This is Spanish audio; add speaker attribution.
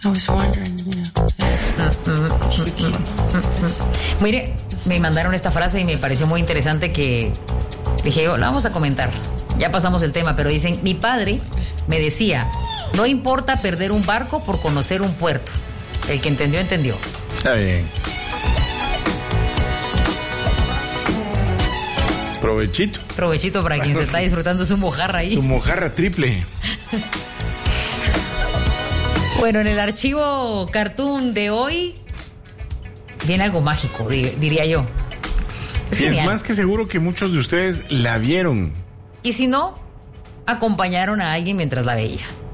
Speaker 1: Mire, me mandaron esta frase y me pareció muy interesante que dije, la vamos a comentar. Ya pasamos el tema, pero dicen, mi padre me decía, no importa perder un barco por conocer un puerto. El que entendió, entendió.
Speaker 2: Está bien. Provechito.
Speaker 1: Provechito para quien se está disfrutando su mojarra ahí.
Speaker 2: Su mojarra triple.
Speaker 1: Bueno, en el archivo cartoon de hoy viene algo mágico, diría yo.
Speaker 2: Sí, es más que seguro que muchos de ustedes la vieron.
Speaker 1: Y si no, acompañaron a alguien mientras la veía.